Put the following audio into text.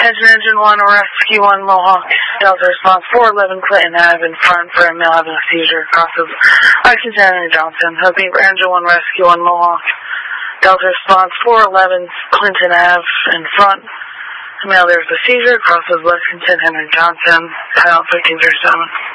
Attention Engine 1, Rescue 1, Mohawk. Delta response 411 Clinton Ave in front for a male having a seizure. Crosses Lexington and Johnson. Hoping for Engine 1, Rescue 1, Mohawk. Delta response 411 Clinton Ave in front. A male there's a seizure. Crosses Lexington, Henry Johnson. Pilot 1537.